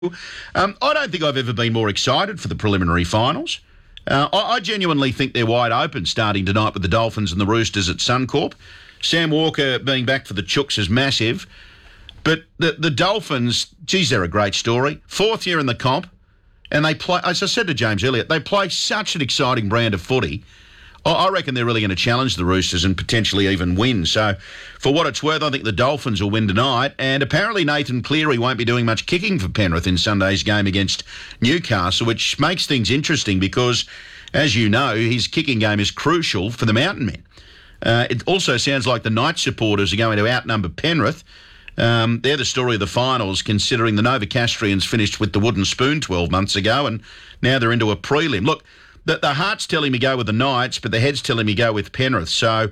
I don't think I've ever been more excited for the preliminary finals. I genuinely think they're wide open starting tonight with the Dolphins and the Roosters at Suncorp. Sam Walker being back for the Chooks is massive. But the Dolphins, geez, they're a great story. Fourth year in the comp. And they play, as I said to James earlier, they play such an exciting brand of footy. I reckon they're really going to challenge the Roosters and potentially even win. So, for what it's worth, I think the Dolphins will win tonight. And apparently Nathan Cleary won't be doing much kicking for Penrith in Sunday's game against Newcastle, which makes things interesting because, as you know, his kicking game is crucial for the Mountain Men. It also sounds like the Knights supporters are going to outnumber Penrith. They're the story of the finals, considering the Novocastrians finished with the wooden spoon 12 months ago, and now they're into a prelim. Look, the heart's telling me go with the Knights, but the head's telling me go with Penrith. So,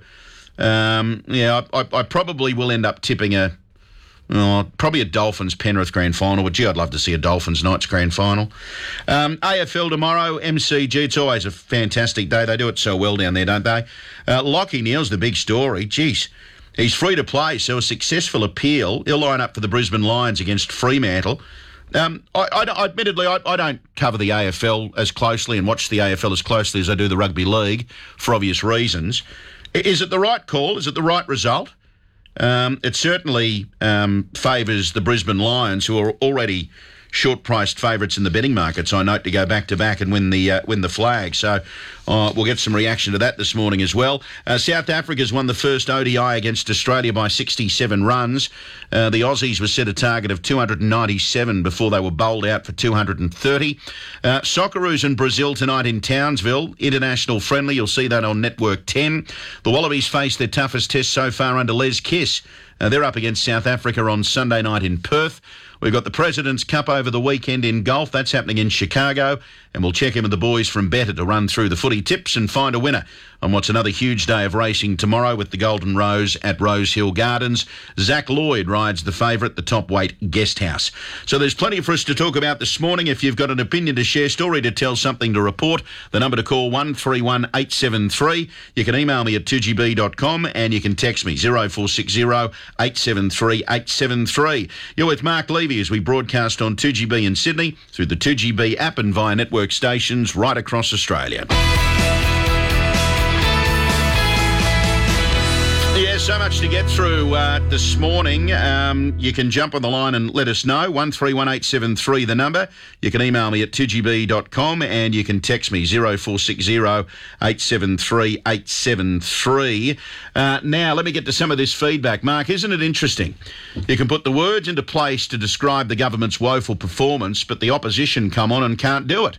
I probably will end up tipping probably a Dolphins-Penrith grand final. But, gee, I'd love to see a Dolphins-Knights grand final. AFL tomorrow, MCG. It's always a fantastic day. They do it so well down there, don't they? Lachie Neale's the big story. Geez. He's free to play, so a successful appeal. He'll line up for the Brisbane Lions against Fremantle. Admittedly, I don't cover the AFL as closely and watch the AFL as closely as I do the rugby league for obvious reasons. Is it the right call? Is it the right result? It certainly favours the Brisbane Lions, who are already short-priced favourites in the betting markets, I note, to go back-to-back and win the flag. So we'll get some reaction to that this morning as well. South Africa's won the first ODI against Australia by 67 runs. The Aussies were set a target of 297 before they were bowled out for 230. Socceroos in Brazil tonight in Townsville. International friendly. You'll see that on Network 10. The Wallabies face their toughest test so far under Les Kiss. They're up against South Africa on Sunday night in Perth. We've got the President's Cup over the weekend in golf. That's happening in Chicago. And we'll check in with the boys from Better to run through the footy tips and find a winner on what's another huge day of racing tomorrow with the Golden Rose at Rose Hill Gardens. Zach Lloyd rides the favourite, the top weight Guest House. So there's plenty for us to talk about this morning. If you've got an opinion to share, story to tell, something to report, the number to call 131873. You can email me at 2gb.com and you can text me 0460 873 873. You're with Mark Levy as we broadcast on 2GB in Sydney through the 2GB app and via network stations right across Australia. Yeah, so much to get through this morning. You can jump on the line and let us know. 131873 the number. You can email me at 2gb.com and you can text me 0460 873 873. Now, let me get to some of this feedback. Mark, isn't it interesting? You can put the words into place to describe the government's woeful performance, but the opposition come on and can't do it.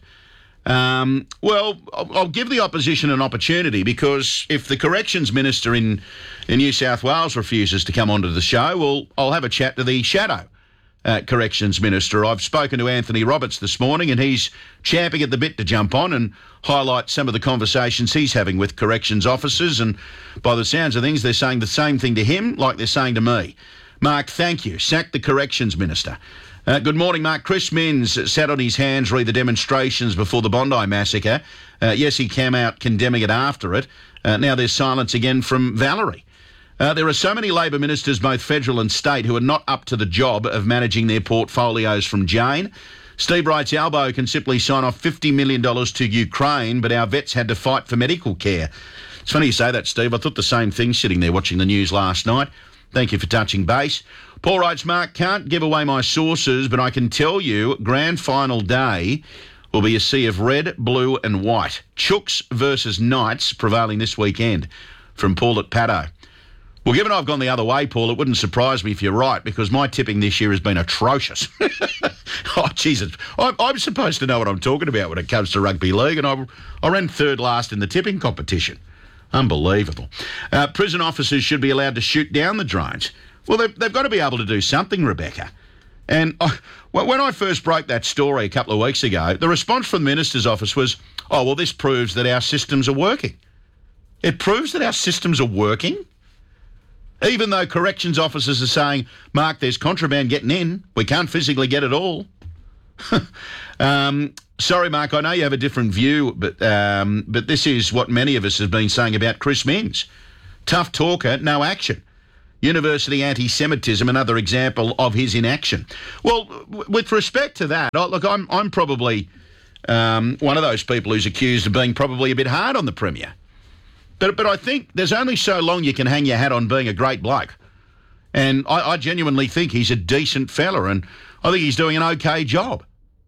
Well, I'll give the opposition an opportunity, because if the Corrections Minister in New South Wales refuses to come onto the show, well, I'll have a chat to the shadow Corrections Minister. I've spoken to Anthony Roberts this morning and he's champing at the bit to jump on and highlight some of the conversations he's having with corrections officers, and by the sounds of things, they're saying the same thing to him like they're saying to me. Mark, thank you. Sack the Corrections Minister. Good morning, Mark. Chris Minns sat on his hands re the demonstrations before the Bondi massacre. Yes, he came out condemning it after it. Now there's silence again from Valerie. There are so many Labor ministers, both federal and state, who are not up to the job of managing their portfolios from Jane. Steve Wright's Albo can simply sign off $50 million to Ukraine, but our vets had to fight for medical care. It's funny you say that, Steve. I thought the same thing sitting there watching the news last night. Thank you for touching base. Paul writes, Mark, can't give away my sources, but I can tell you grand final day will be a sea of red, blue and white. Chooks versus Knights prevailing this weekend. From Paul at Paddo. Well, given I've gone the other way, Paul, it wouldn't surprise me if you're right, because my tipping this year has been atrocious. Oh, Jesus. I'm supposed to know what I'm talking about when it comes to rugby league, and I ran third last in the tipping competition. Unbelievable. Prison officers should be allowed to shoot down the drones. Well, they've got to be able to do something, Rebecca. And when I first broke that story a couple of weeks ago, the response from the Minister's office was, oh, well, this proves that our systems are working. It proves that our systems are working? Even though corrections officers are saying, Mark, there's contraband getting in. We can't physically get it all. Sorry, Mark, I know you have a different view, but this is what many of us have been saying about Chris Minns. Tough talker, no action. University anti-Semitism, another example of his inaction. Well, with respect to that, look, I'm probably one of those people who's accused of being probably a bit hard on the Premier. But I think there's only so long you can hang your hat on being a great bloke. And I genuinely think he's a decent fella, and I think he's doing an okay job.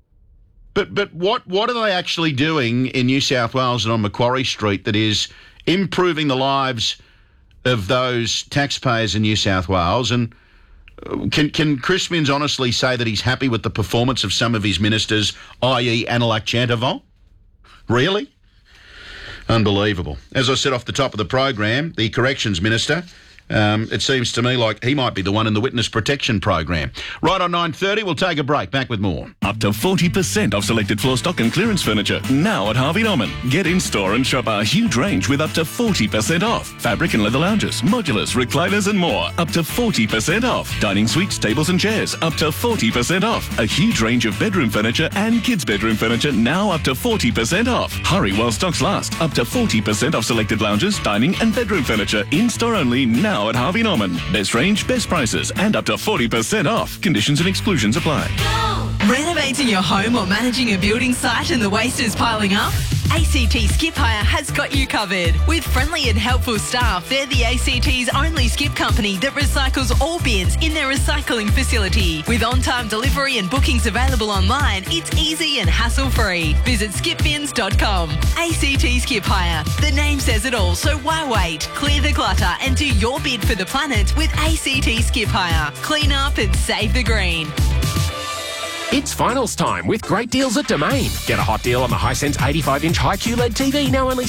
But what are they actually doing in New South Wales and on Macquarie Street that is improving the lives of those taxpayers in New South Wales? And can Chris Minns honestly say that he's happy with the performance of some of his ministers, i.e. Anilak Chantavong? Really? Unbelievable. As I said off the top of the program, the Corrections Minister, it seems to me like he might be the one in the witness protection program. Right on 9:30, we'll take a break. Back with more. Up to 40% off selected floor stock and clearance furniture now at Harvey Norman. Get in store and shop our huge range with up to 40% off. Fabric and leather lounges, modulars, recliners and more. Up to 40% off. Dining suites, tables and chairs. Up to 40% off. A huge range of bedroom furniture and kids' bedroom furniture now up to 40% off. Hurry while stocks last. Up to 40% off selected lounges, dining and bedroom furniture. In store only now at Harvey Norman. Best range, best prices, and up to 40% off. Conditions and exclusions apply. Renovating your home or managing a building site and the waste is piling up? ACT Skip Hire has got you covered. With friendly and helpful staff, they're the ACT's only skip company that recycles all bins in their recycling facility. With on-time delivery and bookings available online, it's easy and hassle-free. Visit skipbins.com. ACT Skip Hire. The name says it all, so why wait? Clear the clutter and do your bid for the planet with ACT Skip Hire. Clean up and save the green. It's finals time with great deals at Domain. Get a hot deal on the Hisense 85-inch high QLED TV, now only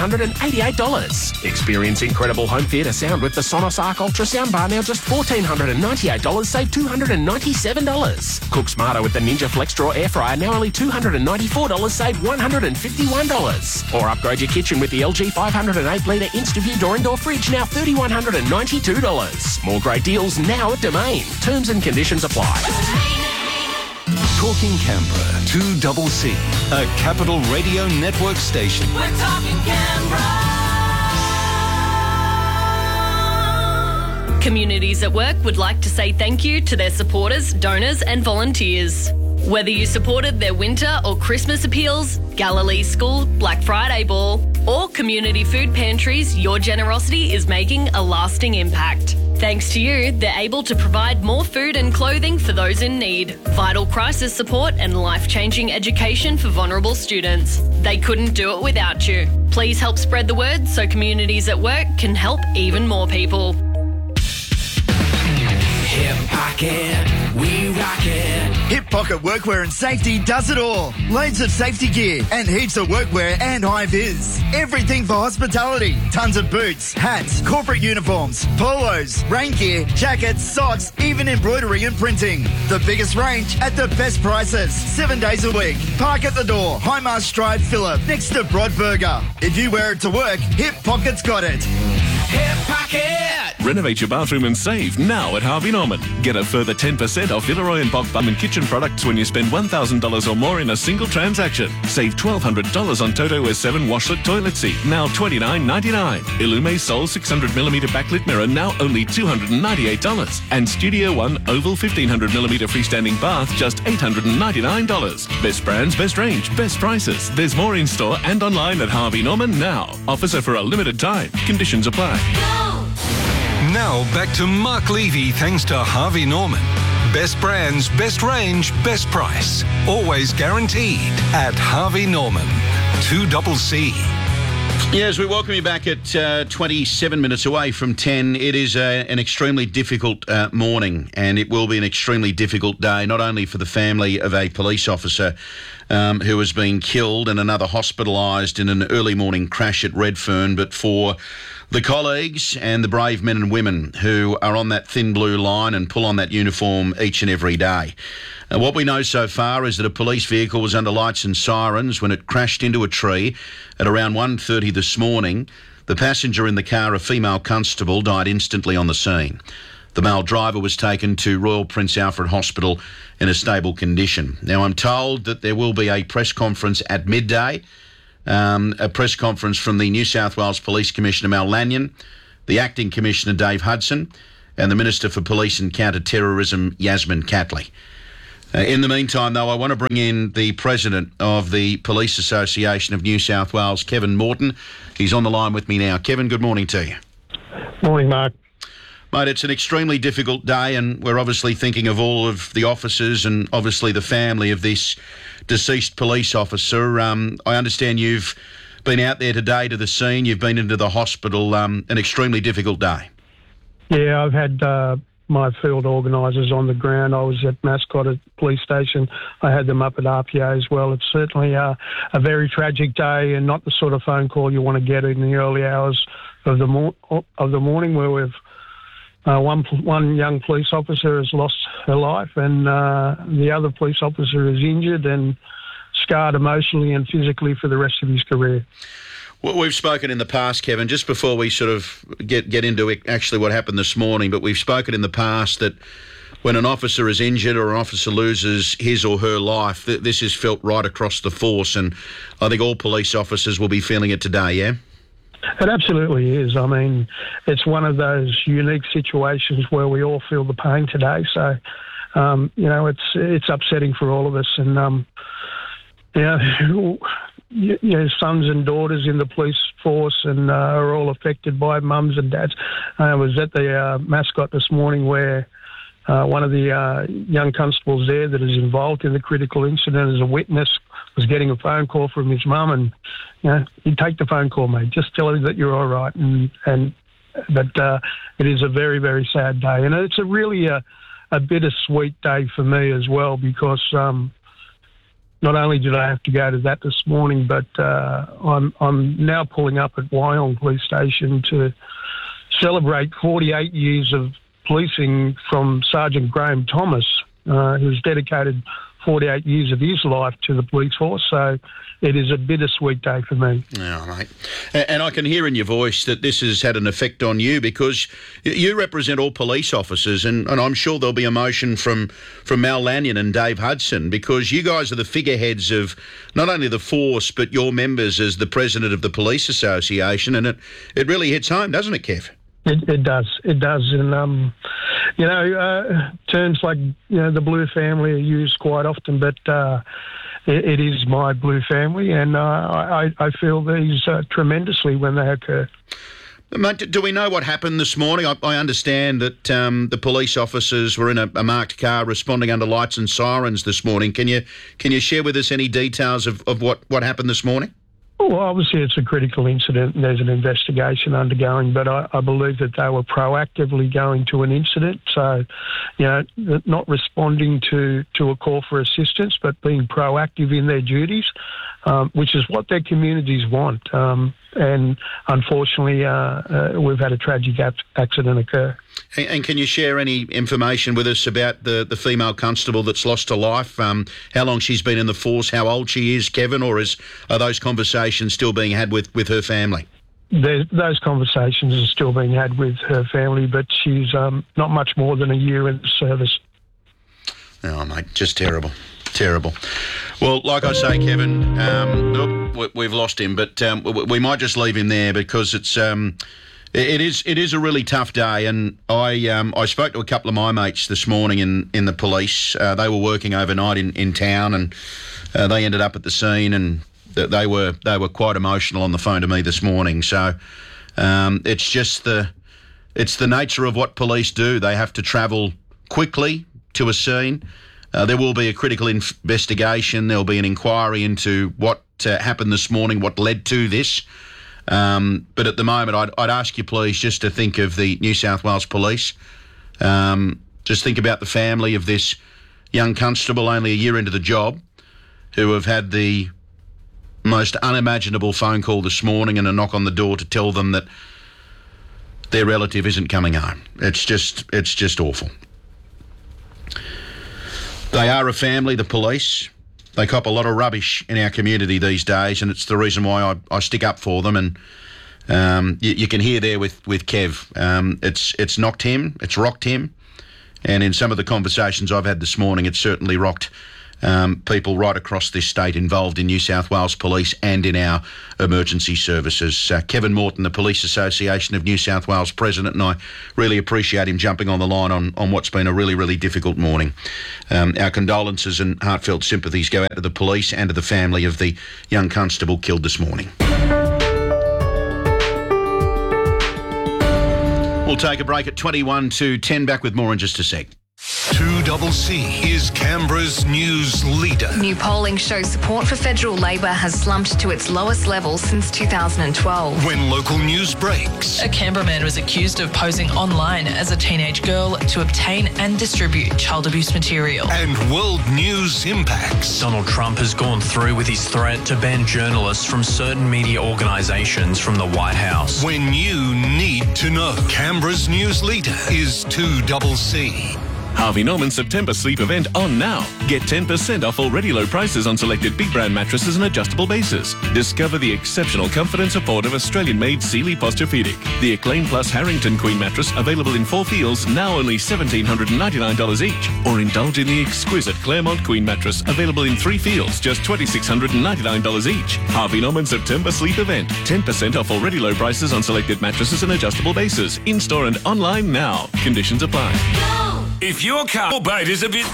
$1,688. Experience incredible home theatre sound with the Sonos Arc Ultra soundbar, now just $1,498, save $297. Cook smarter with the Ninja Flex Draw air fryer, now only $294, save $151. Or upgrade your kitchen with the LG 508-litre InstaView door-and-door fridge, now $3,192. More great deals now at Domain. Terms and conditions apply. Talking Canberra, 2CC, a Capital Radio Network station. We're talking Canberra. Communities at Work would like to say thank you to their supporters, donors and volunteers. Whether you supported their winter or Christmas appeals, Galilee School, Black Friday Ball, or community food pantries, your generosity is making a lasting impact. Thanks to you, they're able to provide more food and clothing for those in need, vital crisis support and life-changing education for vulnerable students. They couldn't do it without you. Please help spread the word so Communities at Work can help even more people. Hip Pocket, we rock it. Hip Pocket Workwear and Safety does it all. Loads of safety gear and heaps of workwear and high vis. Everything for hospitality. Tons of boots, hats, corporate uniforms, polos, rain gear, jackets, socks, even embroidery and printing. The biggest range at the best prices. 7 days a week. Park at the door. Highmast Drive, Phillip, next to Broadburger. If you wear it to work, Hip Pocket's got it. Hip Pocket! Renovate your bathroom and save now at Harvey Norman. Get a further 10% off Villeroy and Bock Bum and Kitchen products when you spend $1,000 or more in a single transaction. Save $1,200 on Toto S7 washlet toilet seat, now $29.99. Illume Sol 600mm backlit mirror, now only $298. And Studio One Oval 1500mm freestanding bath, just $899. Best brands, best range, best prices. There's more in store and online at Harvey Norman now. Offers are for a limited time. Conditions apply. Now back to Mark Levy thanks to Harvey Norman. Best brands, best range, best price. Always guaranteed at Harvey Norman. 2CC. Yes, we welcome you back at 27 minutes away from 10. It is an extremely difficult morning, and it will be an extremely difficult day, not only for the family of a police officer who has been killed and another hospitalised in an early morning crash at Redfern, but for the colleagues and the brave men and women who are on that thin blue line and pull on that uniform each and every day. What we know so far is that a police vehicle was under lights and sirens when it crashed into a tree at around 1:30 this morning. The passenger in the car, a female constable, died instantly on the scene. The male driver was taken to Royal Prince Alfred Hospital in a stable condition. Now, I'm told that there will be a press conference at midday, a press conference from the New South Wales Police Commissioner Mal Lanyon, the Acting Commissioner Dave Hudson, and the Minister for Police and Counter-Terrorism, Yasmin Catley. In the meantime, though, I want to bring in the President of the Police Association of New South Wales, Kevin Morton. He's on the line with me now. Kevin, good morning to you. Morning, Mark. Mate, it's an extremely difficult day, and we're obviously thinking of all of the officers and obviously the family of this deceased police officer. I understand you've been out there today to the scene. You've been into the hospital. An extremely difficult day. Yeah, I've had my field organisers on the ground. I was at Mascot at Police Station. I had them up at RPA as well. It's certainly a very tragic day, and not the sort of phone call you want to get in the early hours of the morning, where we've one young police officer has lost her life, and the other police officer is injured and scarred emotionally and physically for the rest of his career. Well, we've spoken in the past, Kevin, just before we sort of get into actually what happened this morning, but we've spoken in the past that when an officer is injured or an officer loses his or her life, this is felt right across the force, and I think all police officers will be feeling it today, yeah? It absolutely is. I mean, it's one of those unique situations where we all feel the pain today. So, it's upsetting for all of us. And, sons and daughters in the police force and are all affected by it, mums and dads. I was at the Mascot this morning where one of the young constables there that is involved in the critical incident as a witness was getting a phone call from his mum, and you take the phone call, mate. Just tell her that you're all right, but it is a very, very sad day, and it's really a bittersweet day for me as well, because not only did I have to go to that this morning, but I'm now pulling up at Wyong Police Station to celebrate 48 years of policing from Sergeant Graham Thomas, who's dedicated 48 years of his life to the police force. So it is a bittersweet day for me. Yeah, mate. And I can hear in your voice that this has had an effect on you, because you represent all police officers, and I'm sure there'll be emotion from Mal Lanyon and Dave Hudson, because you guys are the figureheads of not only the force but your members as the President of the Police Association, and it really hits home, doesn't it, Kev? It does. And, terms like, the Blue family are used quite often, but it is my Blue family, and I feel these tremendously when they occur. Mate, do we know what happened this morning? I understand that the police officers were in a marked car responding under lights and sirens this morning. Can you share with us any details of what happened this morning? Well, obviously it's a critical incident and there's an investigation undergoing, but I believe that they were proactively going to an incident. So, not responding to a call for assistance, but being proactive in their duties, which is what their communities want. And unfortunately, we've had a tragic accident occur. And can you share any information with us about the female constable that's lost her life? How long she's been in the force, how old she is, Kevin, or are those conversations still being had with her family? Those conversations are still being had with her family, but she's not much more than a year in the service. Oh, mate, just terrible. Terrible. Well, like I say, Kevin, we've lost him, but we might just leave him there, because it is a really tough day. And I spoke to a couple of my mates this morning in the police. They were working overnight in town, and they ended up at the scene, and they were quite emotional on the phone to me this morning. So it's just the nature of what police do. They have to travel quickly to a scene. There will be a critical investigation. There will be an inquiry into what happened this morning, what led to this. But at the moment, I'd ask you, please, just to think of the New South Wales Police. Just think about the family of this young constable, only a year into the job, who have had the most unimaginable phone call this morning and a knock on the door to tell them that their relative isn't coming home. It's just awful. They are a family, the police. They cop a lot of rubbish in our community these days, and it's the reason why I stick up for them. And you can hear there with Kev, it's knocked him, it's rocked him, and in some of the conversations I've had this morning, it's certainly rocked people right across this state involved in New South Wales Police and in our emergency services. Kevin Morton, the Police Association of New South Wales President, and I really appreciate him jumping on the line on what's been a really, really difficult morning. Our condolences and heartfelt sympathies go out to the police and to the family of the young constable killed this morning. We'll take a break at 21 to 10. Back with more in just a sec. 2CC is Canberra's news leader. New polling shows support for federal Labor has slumped to its lowest level since 2012. When local news breaks. A Canberra man was accused of posing online as a teenage girl to obtain and distribute child abuse material. And world news impacts. Donald Trump has gone through with his threat to ban journalists from certain media organisations from the White House. When you need to know. Canberra's news leader is 2CC. Harvey Norman's September sleep event on now. Get 10% off already low prices on selected big brand mattresses and adjustable bases. Discover the exceptional comfort and support of Australian-made Sealy Posturepedic. The Acclaim Plus Harrington Queen mattress available in 4 feels, now only $1,799 each. Or indulge in the exquisite Claremont Queen mattress available in 3 feels, just $2,699 each. Harvey Norman September sleep event. 10% off already low prices on selected mattresses and adjustable bases. In-store and online now. Conditions apply. If your car or boat is a bit...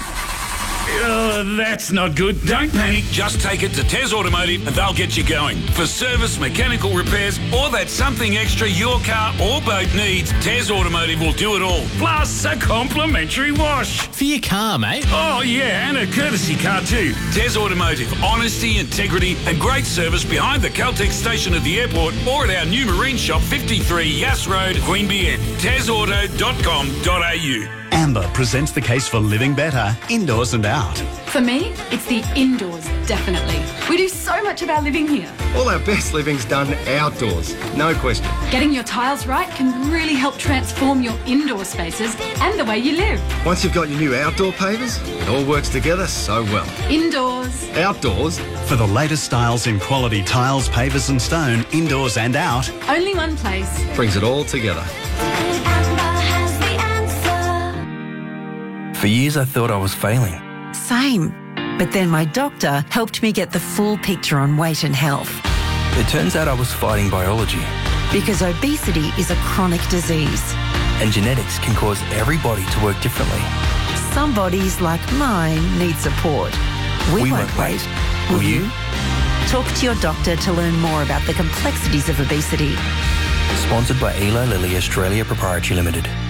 that's not good. Don't panic. Just take it to Tez Automotive and they'll get you going. For service, mechanical repairs, or that something extra your car or boat needs, Tez Automotive will do it all. Plus a complimentary wash. For your car, mate. Oh, yeah, and a courtesy car too. Tez Automotive. Honesty, integrity and great service behind the Caltex station at the airport or at our new marine shop, 53 Yass Road, Queanbeyan. TezAuto.com.au. Amber presents the case for living better, indoors and out. For me, it's the indoors, definitely. We do so much of our living here. All our best living's done outdoors, no question. Getting your tiles right can really help transform your indoor spaces and the way you live. Once you've got your new outdoor pavers, it all works together so well. Indoors. Outdoors. For the latest styles in quality tiles, pavers and stone, indoors and out. Only one place. Brings it all together. For years, I thought I was failing. Same. But then my doctor helped me get the full picture on weight and health. It turns out I was fighting biology. Because obesity is a chronic disease. And genetics can cause every body to work differently. Some bodies, like mine, need support. We won't wait. Will you? Talk to your doctor to learn more about the complexities of obesity. Sponsored by Eli Lilly Australia Proprietary Limited.